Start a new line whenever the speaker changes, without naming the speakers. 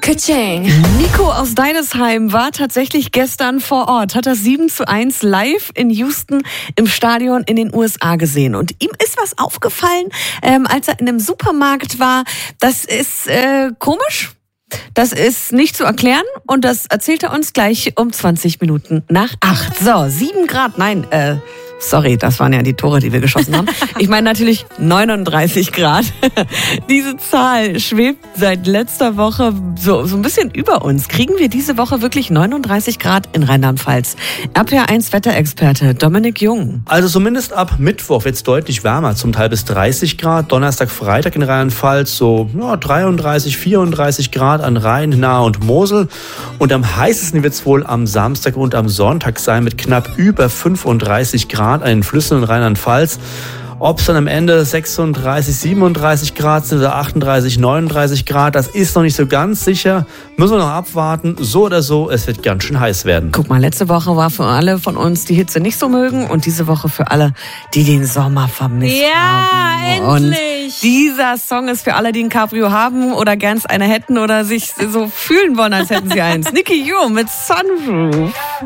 Ka-ching.
Nico aus Deidesheim war tatsächlich gestern vor Ort, hat das 7:1 live in Houston im Stadion in den USA gesehen. Und ihm ist was aufgefallen, als er in einem Supermarkt war. Das ist komisch. Das ist nicht zu erklären und das erzählt er uns gleich um 20 Minuten nach 8. So, 7 Grad, sorry, das waren ja die Tore, die wir geschossen haben. Ich meine natürlich 39 Grad. Diese Zahl schwebt seit letzter Woche so ein bisschen über uns. Kriegen wir diese Woche wirklich 39 Grad in Rheinland-Pfalz? RPR1 Wetterexperte Dominik Jung.
Also zumindest ab Mittwoch wird es deutlich wärmer, zum Teil bis 30 Grad. Donnerstag, Freitag in Rheinland-Pfalz so 33, 34 Grad an Rhein, Nahe und Mosel. Und am heißesten wird es wohl am Samstag und am Sonntag sein mit knapp über 35 Grad an den Flüssen in Rheinland-Pfalz. Ob es dann am Ende 36, 37 Grad sind oder 38, 39 Grad, das ist noch nicht so ganz sicher. Müssen wir noch abwarten. So oder so, es wird ganz schön heiß werden.
Guck mal, letzte Woche war für alle von uns die Hitze nicht so mögen und diese Woche für alle, die den Sommer vermisst haben.
Ja, endlich!
Und dieser Song ist für alle, die ein Cabrio haben oder gern eine hätten oder sich so fühlen wollen, als hätten sie eins. Nicky Jung mit Sunroof.